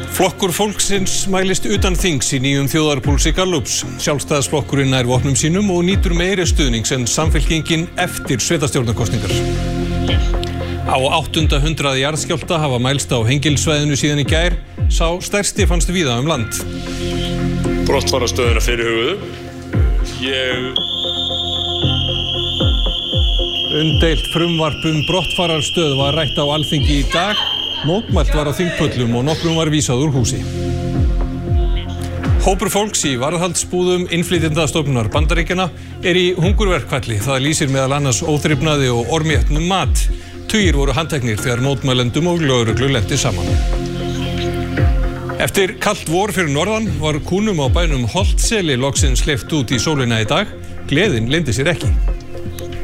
Flokkur fólksins mælist utan þings í nýjum þjóðarpúlsi Gallups. Sjálfstæðisflokkurinn nær vopnum sínum og nýtur meiri stuðnings en Samfylkingin eftir sveitarstjórnarkosningar. Á 800 jarðskjálfta hafa mælst á Hengilssvæðinu síðan í gær. Sá stærsti fannst víða land. Brottfarastöðina fyrirhuguðu. Umdeilt frumvarp brottfararstöð var rætt á Alþingi í dag. Mótmælt var á þingpöllum og nokkrum var vísað úr húsi. Hópur fólks í varðhaldsbúðum innflytjendastofnunar Bandaríkjanna í hungurverkfalli. Það lýsir meðal annars óþrifnaði og orméttnum mat. Tugir voru handteknir þegar mótmælendum og lögreglu lenti saman. Eftir kalt vor fyrir norðan var kúnum á bænum Holtseli loksins hleypt út í sólina í dag. Gleðin leyndi sér ekki.